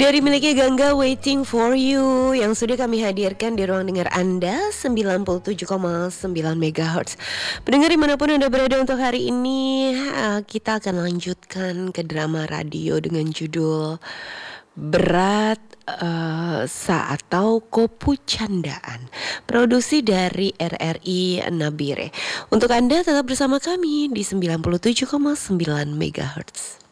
Dari miliknya Gangga Waiting for You yang sudah kami hadirkan di ruang dengar Anda 97,9 MHz. Pendengar dimanapun Anda berada untuk hari ini, kita akan lanjutkan ke drama radio dengan judul Berat atau Kopu Candaan, produksi dari RRI Nabire. Untuk Anda tetap bersama kami di 97,9 MHz.